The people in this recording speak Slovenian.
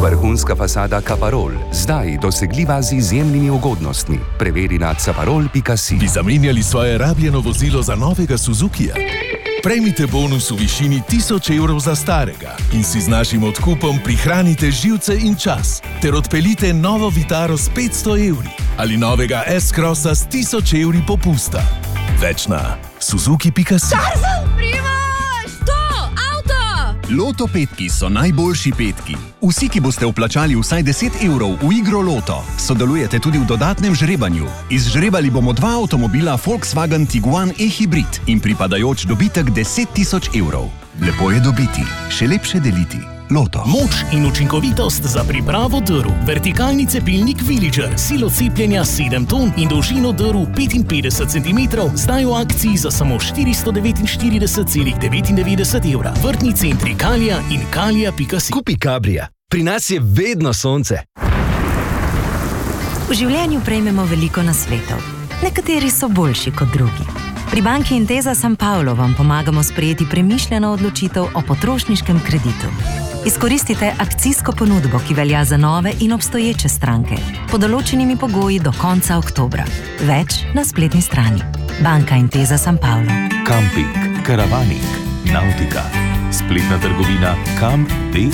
Vrhunska fasada Caparol, zdaj dosegljiva z izjemnimi ugodnostmi. Preveri na caparol.si. Bi zamenjali svoje rabljeno vozilo za novega Suzukija? Prejmite bonus v višini 1000 evrov za starega in si z našim odkupom prihranite živce in čas ter odpeljite novo Vitaro s 500 evri ali novega S-Crossa s 1000 evri popusta. Več na suzuki.si. Loto petki so najboljši petki. Vsi, ki boste vplačali vsaj 10 evrov v igro Loto, sodelujete tudi v dodatnem žrebanju. Izžrebali bomo 2 avtomobila Volkswagen Tiguan e-hybrid in pripadajoč dobitek 10 000 evrov. Lepo je dobiti, še lepše deliti. Loto. Moč in učinkovitost za pripravo drv. Vertikalni cepilnik Villager, silo cepljenja 7 ton in dolžino drv 55 cm, zdaj v akciji za samo 449,99 evra. Vrtni centri Kalija in kalija.si. Kupi Cabria. Pri nas je vedno sonce. V življenju prejmemo veliko nasvetov. Nekateri so boljši kot drugi. Pri banki Intesa San Paolo vam pomagamo sprejeti premišljeno odločitev o potrošniškem kreditu. Izkoristite akcijsko ponudbo, ki velja za nove in obstoječe stranke, pod določenimi pogoji do konca oktobra. Več na spletni strani. Banka Intesa San Paolo. Camping, karavaning, nautika, spletna trgovina Camp.de